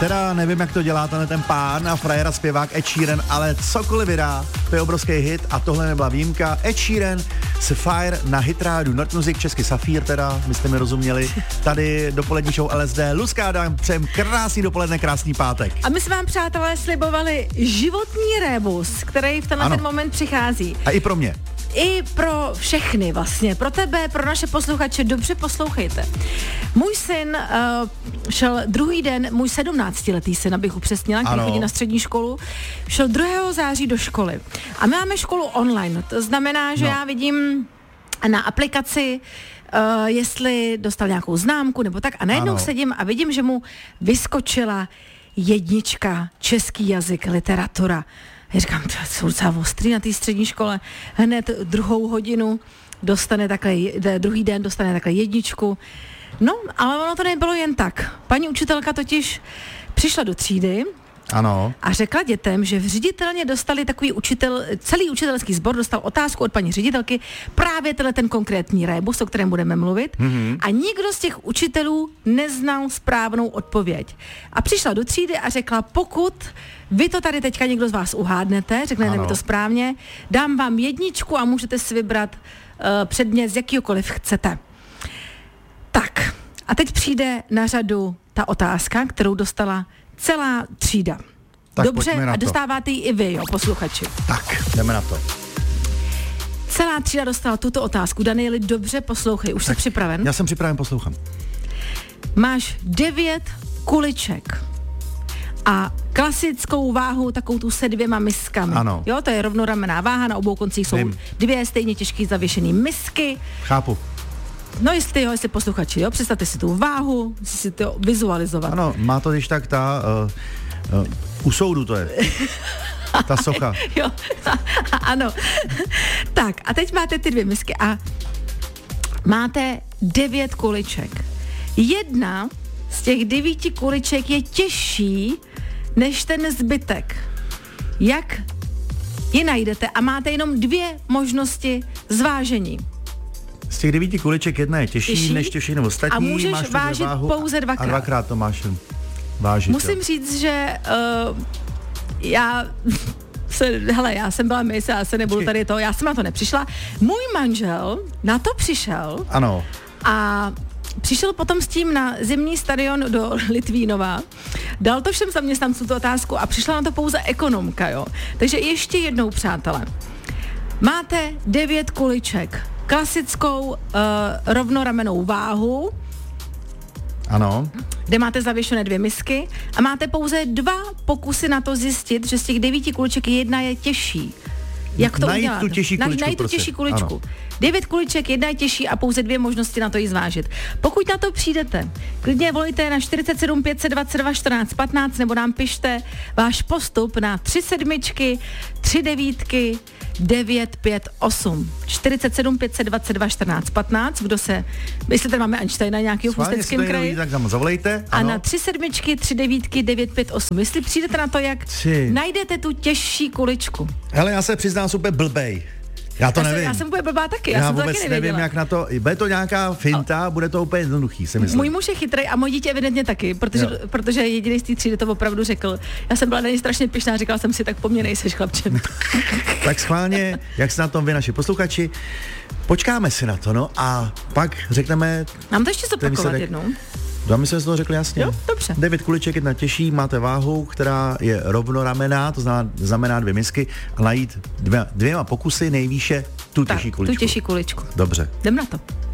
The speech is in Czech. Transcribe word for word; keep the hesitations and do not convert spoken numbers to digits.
Teda nevím, jak to dělá tenhle ten pán a frajera zpěvák Ed Sheeran, ale cokoliv vydá, to je obrovský hit a tohle nebyla výjimka. Ed Sheeran, Sapphire na hitrádu Nord Music, česky Safír teda, my jste mi rozuměli. Tady dopolední show L S D. Lucka, dám přejem krásný dopoledne, krásný pátek. A my jsme vám, přátelé, slibovali životní rébus, který v tenhle ten moment přichází. A i pro mě. I pro všechny vlastně, pro tebe, pro naše posluchače, dobře poslouchejte. Můj syn uh, šel druhý den, můj sedmnáctiletý syn, abych upřesnila, který chodí na střední školu, šel druhého září do školy. A my máme školu online, to znamená, že no. já vidím na aplikaci, uh, jestli dostal nějakou známku nebo tak a najednou ano. sedím a vidím, že mu vyskočila jednička, český jazyk, literatura. Já říkám, to jsou docela ostrý na té střední škole. Hned druhou hodinu dostane takhle, druhý den dostane takhle jedničku. No, ale ono to nebylo jen tak. Paní učitelka totiž přišla do třídy ano. a řekla dětem, že v ředitelně dostali takový učitel, celý učitelský sbor dostal otázku od paní ředitelky, právě tenhle ten konkrétní rébus, o kterém budeme mluvit, mm-hmm. a nikdo z těch učitelů neznal správnou odpověď. A přišla do třídy a řekla, pokud vy to tady teďka někdo z vás uhádnete, řeknete mi to správně, dám vám jedničku a můžete si vybrat uh, předmět z jakýkoliv chcete. Tak, a teď přijde na řadu ta otázka, kterou dostala celá třída. Tak dobře, a dostáváte ji i vy, jo, posluchači. Tak, jdeme na to. Celá třída dostala tuto otázku. Danieli, dobře poslouchej, už tak, jsi připraven? Já jsem připraven, poslouchám. Máš devět kuliček a klasickou váhu, takovou tu se dvěma miskami. Ano. Jo, to je rovnoramenná váha, na obou koncích jsou Vím. dvě stejně těžké zavěšené misky. Chápu. No jestli jo, jestli posluchači, jo, představte si tu váhu, si to vizualizovat. Ano, má to když tak ta, uh, uh, u soudu to je, ta socha. Jo, ano. Tak a teď máte ty dvě misky a máte devět kuliček. Jedna z těch devíti kuliček je těžší než ten zbytek. Jak ji najdete? A máte jenom dvě možnosti zvážení. Z těch devíti kuliček jedna je těžší, těžší? než těch všechno ostatní. A můžeš máš vážit váhu pouze dvakrát. A dvakrát to máš vážit. Musím jo. říct, že uh, já se, hele, já jsem byla mis, já se nebudu Počkej. tady to, já jsem na to nepřišla. Můj manžel na to přišel. Ano. A přišel potom s tím na zimní stadion do Litvínova, dal to všem zaměstnancům tu otázku a přišla na to pouze ekonomka, jo. Takže ještě jednou, přátelé. Máte devět kuliček, klasickou uh, rovnoramennou váhu, ano. kde máte zavěšené dvě misky a máte pouze dva pokusy na to zjistit, že z těch devíti kuliček jedna je těžší. Jak to najít udělat? tu těžší kuličku, najít tu těžší kuličku. Ano. Devět kuliček, jedna je těžší a pouze dvě možnosti na to jí zvážit. Pokud na to přijdete, klidně volejte na čtyřicet sedm pět set dvacet dva čtrnáct patnáct nebo nám pište váš postup na tři sedmičky, tři devítky, devět pět osm. čtyřicet sedm pět set dvacet dva čtrnáct patnáct. Kdo se, jestli tady máme Einsteina nějakýho v Ústeckém kraji. Tak tam zavolejte. A na tři sedmičky, tři devítky, devět pět osm. Jestli přijdete na to, jak tři. najdete tu těžší kuličku. Hele, já se přiznám, jsem úplně blbej. Já to já nevím. Jsem, já jsem úplně blbá taky, já, já jsem to vůbec taky nevím, jak na to, bude to nějaká finta, bude to úplně jednoduchý, si myslím. Můj muž je chytrý a moje dítě evidentně taky, protože, protože jediný z té třídy to opravdu řekl. Já jsem byla na něj strašně pyšná, říkala jsem si, tak po mně nejseš, chlapče. Tak schválně, jak se na tom vy, naši posluchači, počkáme si na to, no a pak řekneme... Mám to ještě zopakovat jednou? Já myslím, že to řekl jasně. Jo, dobře. Devět kuliček, jedna těžší, máte váhu, která je rovnoramenná, to znamená, znamená dvě misky, a najít dvě, dvěma pokusy nejvýše tu tak, těžší kuličku. tu těžší kuličku. Dobře. Jdem na to.